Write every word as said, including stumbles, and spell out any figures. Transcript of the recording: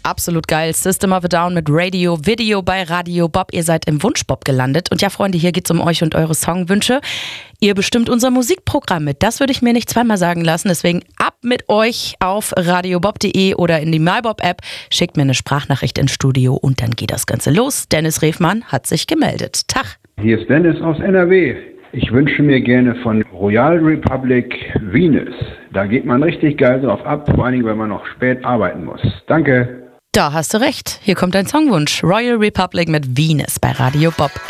Absolut geil. System of a Down mit Radio Video bei Radio Bob. Ihr seid im Wunschbob gelandet. Und ja, Freunde, hier geht's um euch und eure Songwünsche. Ihr bestimmt unser Musikprogramm mit. Das würde ich mir nicht zweimal sagen lassen. Deswegen ab mit euch auf radiobob punkt de oder in die MyBob-App. Schickt mir eine Sprachnachricht ins Studio und dann geht das Ganze los. Dennis Refmann hat sich gemeldet. Tag. Hier ist Dennis aus N R W. Ich wünsche mir gerne von Royal Republic Venus. Da geht man richtig geil drauf ab, vor allen Dingen, wenn man noch spät arbeiten muss. Danke. Da hast du recht. Hier kommt dein Songwunsch. Royal Republic mit Venus bei Radio Bob.